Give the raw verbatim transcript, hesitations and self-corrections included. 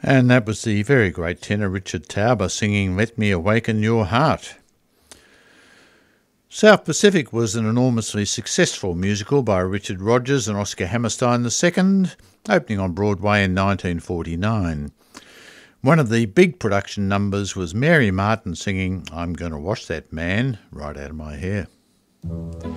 And that was the very great tenor Richard Tauber singing Let Me Awaken Your Heart. South Pacific was an enormously successful musical by Richard Rodgers and Oscar Hammerstein the Second, opening on Broadway in nineteen forty-nine. One of the big production numbers was Mary Martin singing I'm Gonna Wash That Man Right Out of My Hair.